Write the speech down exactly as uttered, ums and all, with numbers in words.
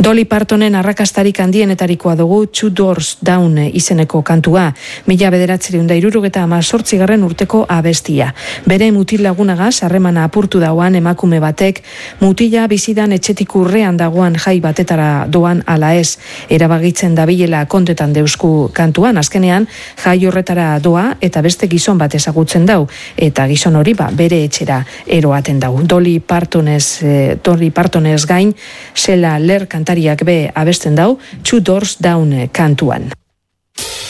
Dolly Partonen arrakastarik handienetarikoa dugu Two Doors Down izeneko kantua, mila bederatziehun eta hirurogeita hemezortzigarren urteko abestia. Bere mutil lagunagaz harremana apurtu dauan emakume batek, mutila bizidan etxetik urrean dagoan jai batetara doan ala ez, erabagitzen dabilela kontetan deusku kantuan, azkenean jai horretara doa eta beste gizon bat ezagutzen dau, eta gizon hori ba, bere etxera eroaten dau. Dolly Partonez, eh, Dolly Partonez gain, Sheila Ler kantariak be abesten dau, Two Doors Down kantuan.